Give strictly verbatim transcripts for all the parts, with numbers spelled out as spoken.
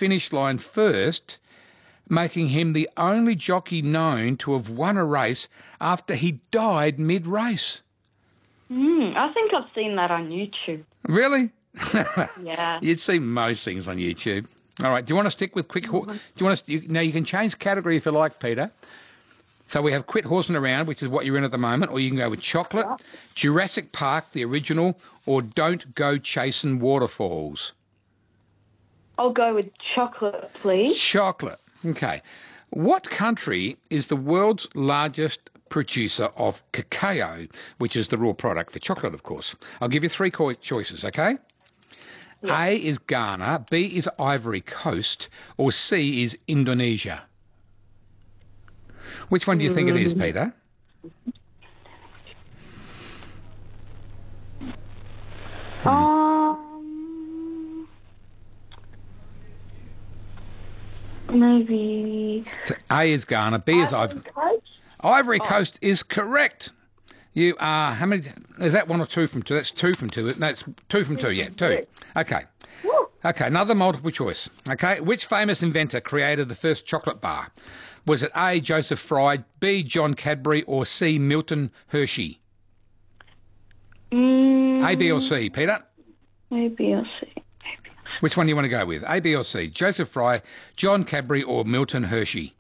finish line first, making him the only jockey known to have won a race after he died mid-race. Mm, I think I've seen that on YouTube. Really? Yeah. You'd see most things on YouTube. All right. Do you want to stick with quick horse? Do you want to? You, now you can change category if you like, Peter. So we have Quit Horsing Around, which is what you're in at the moment, or you can go with Chocolate, Jurassic Park, the original, or Don't Go Chasing Waterfalls. I'll go with Chocolate, please. Chocolate. Okay. What country is the world's largest producer of cacao, which is the raw product for chocolate, of course? I'll give you three choices, okay? Yeah. A is Ghana, B is Ivory Coast, or C is Indonesia. Which one do you think it is, Peter? Um, maybe. So A is Ghana, B is Ivory Coast. Ivory Coast is correct. You are, how many, is that one or two from two? That's two from two. No, it's two from two, yeah, two. Okay. Okay, another multiple choice. Okay, which famous inventor created the first chocolate bar? Was it A, Joseph Fry, B, John Cadbury, or C, Milton Hershey? Mm, A, B, or C, Peter? A, B, or C. Which one do you want to go with? A, B, or C? Joseph Fry, John Cadbury, or Milton Hershey?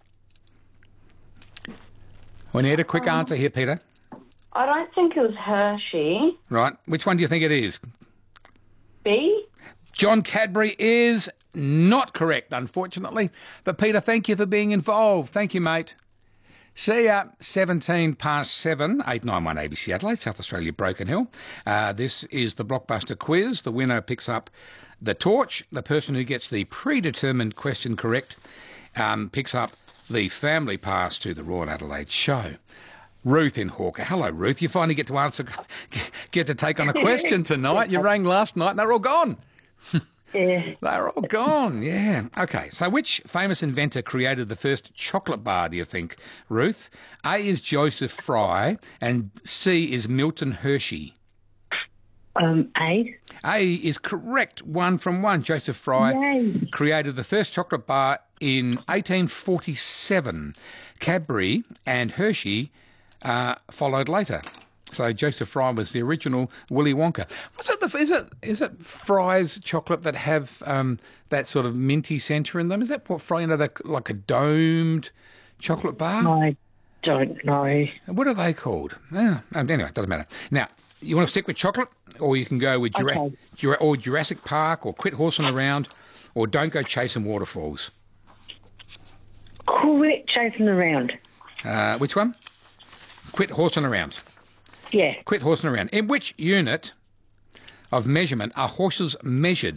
We need a quick um, answer here, Peter. I don't think it was Hershey. Right. Which one do you think it is? B? John Cadbury is not correct, unfortunately. But, Peter, thank you for being involved. Thank you, mate. See ya. seventeen past seven, eight nine one A B C Adelaide, South Australia, Broken Hill. Uh, this is the Blockbuster Quiz. The winner picks up the torch. The person who gets the predetermined question correct um, picks up the family pass to the Royal Adelaide Show. Ruth in Hawker. Hello, Ruth. You finally get to answer, get to take on a question tonight. You rang last night and they're all gone. Yeah. They're all gone, yeah. Okay, so which famous inventor created the first chocolate bar, do you think, Ruth? A is Joseph Fry and C is Milton Hershey. Um, A. A is correct, one from one. Joseph Fry Yay. created the first chocolate bar in eighteen forty-seven. Cadbury and Hershey uh, followed later. So Joseph Fry was the original Willy Wonka. Was it the, is it is it Fry's chocolate that have um, that sort of minty centre in them? Is that what Fry, you know, like a domed chocolate bar? I don't know. What are they called? Yeah, anyway, it doesn't matter. Now, you want to stick with chocolate, or you can go with Jura- okay. Jura- or Jurassic Park, or Quit Horsing Around, or Don't Go Chasing Waterfalls. Quit chasing around. Uh, which one? Quit Horsing Around. Yeah. Quit horsing around. In which unit of measurement are horses measured?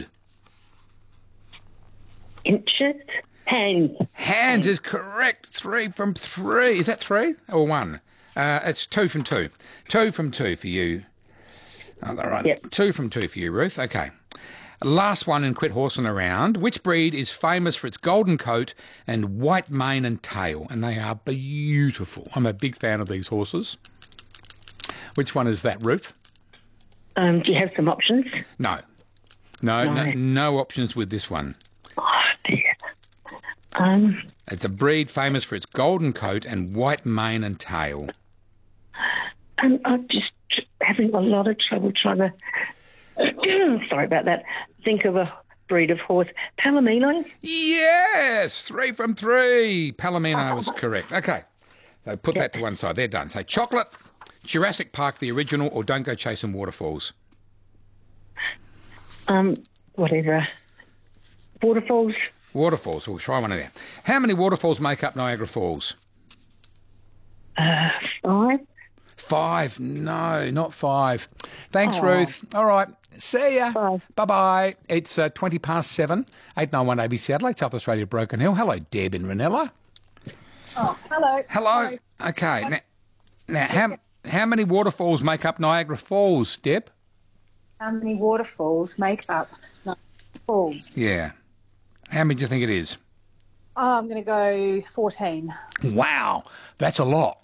Inches? Hands. Hands is correct. Three from three. Is that three or one? Uh, it's two from two. Two from two for you. Oh, all right. Yep. Two from two for you, Ruth. Okay. Last one in Quit Horsing Around. Which breed is famous for its golden coat and white mane and tail? And they are beautiful. I'm a big fan of these horses. Which one is that, Ruth? Um, do you have some options? No. No, no, No. no options with this one. Oh, dear. Um, It's a breed famous for its golden coat and white mane and tail. um, I'm just tr- having a lot of trouble trying to... Sorry about that. Think of a breed of horse. Palomino? Yes! Three from three. Palomino was correct. Okay. So put that to one side. They're done. So chocolate, Jurassic Park, the original, or Don't Go Chasing Waterfalls? Um, whatever. Waterfalls? Waterfalls. We'll try one of them. How many waterfalls make up Niagara Falls? Uh, five? Five. No, not five. Thanks, Aw. Ruth. All right. See ya. Bye. Bye-bye. It's uh, twenty past seven, eight nine one A B C Adelaide, South Australia, Broken Hill. Hello, Deb and Ranella. Oh, hello. Hello. Okay. Now, now how, how many waterfalls make up Niagara Falls, Deb? How many waterfalls make up Niagara Falls? Yeah. How many do you think it is? Oh, I'm going to go fourteen. Wow. That's a lot.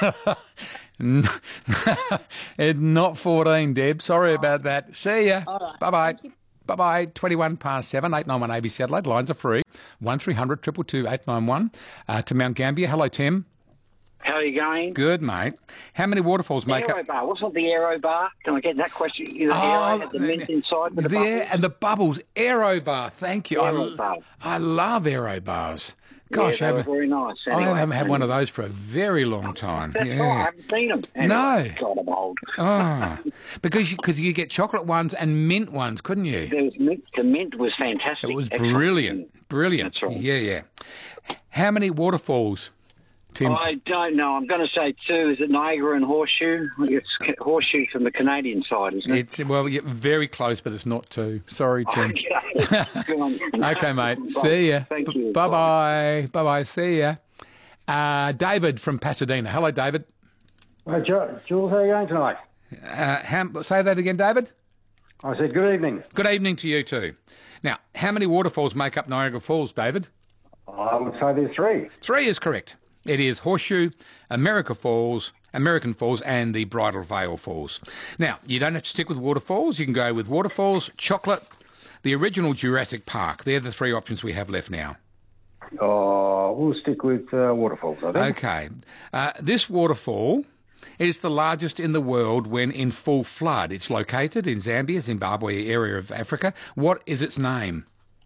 It's not fourteen, Deb. Sorry about that. See ya. All right. Bye-bye. Thank you. Bye-bye. twenty-one past seven, eight nine one A B C Adelaide. Lines are free. one three hundred two two two eight nine one. Uh, to Mount Gambier. Hello, Tim. How are you going? Good, mate. How many waterfalls make Aero up... bar. What's not the aero bar? Can I get that question? The Oh, aero had the mint inside with the, the bubbles? air and the bubbles. Aero bar. Thank you. Aero I, bar. I love aero bars. Gosh, yeah, I they were haven't, very nice. I Anyway, haven't had one of those for a very long time. That's yeah. right. I haven't seen them. Anyway, No. God, I'm old. Oh, because you could you get chocolate ones and mint ones, couldn't you? There was mint. The mint was fantastic. It was Excellent. brilliant, brilliant. That's right. Yeah, yeah. How many waterfalls, Tim? I don't know. I'm going to say two. Is it Niagara and Horseshoe? It's Horseshoe from the Canadian side, isn't it? It's well, yeah, very close, but it's not two. Sorry, Tim. Okay. Good on. Okay, mate. Bye. See ya. Thank you. Bye bye. Bye bye. See ya. Uh, David from Pasadena. Hello, David. Hi, Jules. Jules, how are you going tonight? Uh, how, say that again, David. I said good evening. Good evening to you too. Now, how many waterfalls make up Niagara Falls, David? I would say there's three. Three is correct. It is Horseshoe, America Falls, American Falls, and the Bridal Veil Falls. Now, you don't have to stick with waterfalls. You can go with waterfalls, chocolate, the original Jurassic Park. They're the three options we have left now. Oh, we'll stick with uh, waterfalls, I think. Okay. Uh, this waterfall is the largest in the world when in full flood. It's located in Zambia, Zimbabwe area of Africa. What is its name?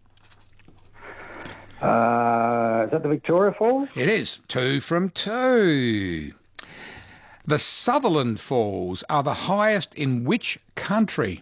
Uh, is that the Victoria Falls? It is. Two from two. The Sutherland Falls are the highest in which country?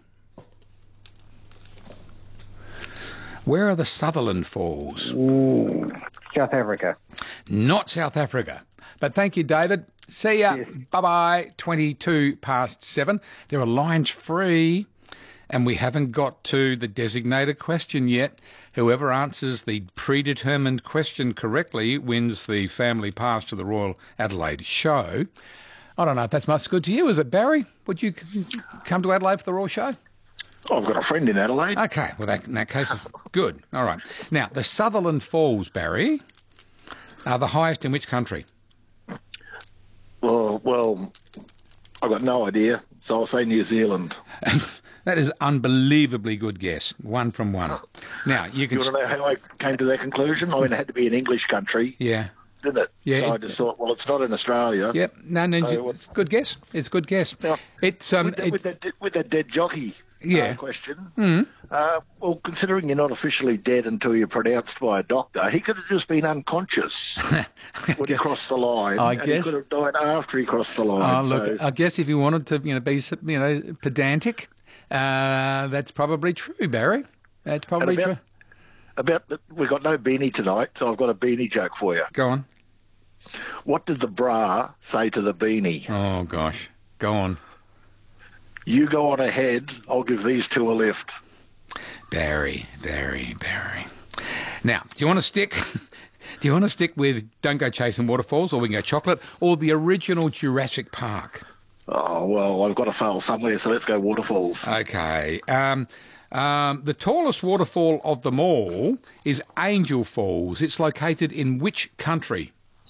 Where are the Sutherland Falls? Ooh, South Africa. Not South Africa. But thank you, David. See ya. Yes. Bye-bye. twenty-two past seven. There are lines free, and we haven't got to the designated question yet. Whoever answers the predetermined question correctly wins the family pass to the Royal Adelaide Show. I don't know if that's much good to you. Is it, Barry? Would you c- come to Adelaide for the Royal Show? Oh, I've got a friend in Adelaide. Okay, well, that, in that case, good. All right. Now, the Sutherland Falls, Barry, are the highest in which country? Well, well, I've got no idea, so I'll say New Zealand. That is unbelievably good guess. One from one. Now, you can... You want to know how I came to that conclusion? I mean, it had to be an English country, Yeah. didn't it? Yeah, So I it- just thought, well, it's not in Australia. Yep. No, no, So it's good guess. It's good guess. Now, It's... um. With, the, it- with, that, with that dead jockey Yeah. uh, question, mm. uh, well, considering you're not officially dead until you're pronounced by a doctor, he could have just been unconscious when he crossed the line. I and guess- he could have died after he crossed the line. Oh, look, so, I guess if you wanted to, you know, be, you know, pedantic, uh, that's probably true, Barry. That's probably about- true. about the, we've got no beanie tonight, so I've got a beanie joke for you. Go on. What did the bra say to the beanie? Oh, gosh. Go on. You go on ahead, I'll give these two a lift. Barry, Barry, Barry. Now, do you want to stick... Do you want to stick with Don't Go Chasing Waterfalls, or we can go Chocolate, or the original Jurassic Park? Oh, well, I've got to fail somewhere, so let's go waterfalls. Okay. Um, um, the tallest waterfall of them all is Angel Falls. It's located in which country?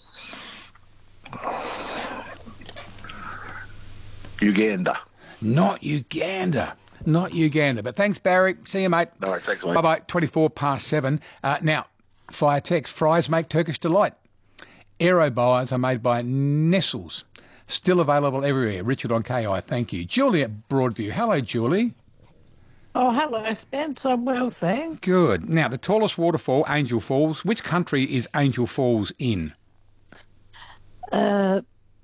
Uganda. Not Uganda. Not Uganda. But thanks, Barry. See you, mate. All right, thanks, mate. Bye-bye. twenty-four past seven. Uh, now, fire text. Fries make Turkish delight. Aero bars are made by Nestles. Still available everywhere. Richard on K I, thank you. Julie at Broadview. Hello, Julie. Oh, hello, Spence. I'm well, thanks. Good. Now, the tallest waterfall, Angel Falls. Which country is Angel Falls in? Uh,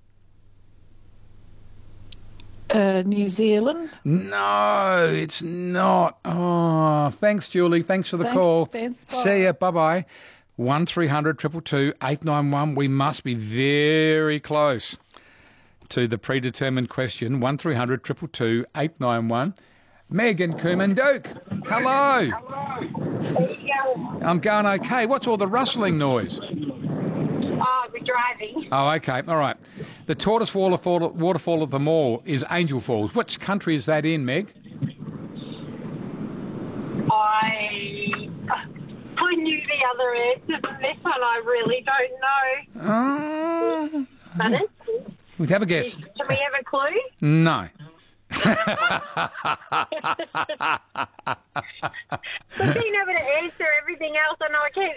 uh, New Zealand. No, it's not. Oh, thanks, Julie. Thanks for the Thanks, call. Spence. Bye. See ya. Bye-bye. one three hundred two two two eight nine one. We must be very close to the predetermined question. one three hundred two two two eight nine one. Megan Cooman-Duke. Hello. I'm going okay. What's all the rustling noise? Oh, we're driving. Oh, okay. All right. The tallest waterfall, waterfall of them all is Angel Falls. Which country is that in, Meg? I I knew the other answer, but this one I really don't know. Uh, Pardon? we'd have a guess. Can we have a clue? No. We've been able to answer everything else, and I keep